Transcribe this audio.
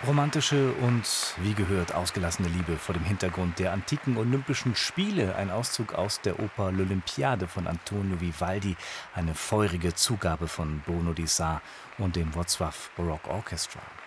Romantische und, wie gehört, ausgelassene Liebe vor dem Hintergrund der antiken Olympischen Spiele. Ein Auszug aus der Oper L'Olympiade von Antonio Vivaldi. Eine feurige Zugabe von Bruno Di Sarr und dem Wrocław Baroque Orchestra.